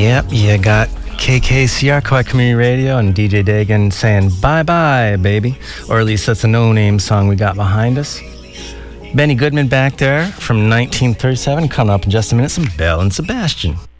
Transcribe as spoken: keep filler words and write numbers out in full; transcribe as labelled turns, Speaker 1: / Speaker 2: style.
Speaker 1: Yep, you got K K C R, Quiet Community Radio, and D J Dagan saying bye-bye, baby. Or at least that's a no-name song we got behind us. Benny Goodman back there from nineteen thirty-seven. Coming up in just a minute, some Belle and Sebastian.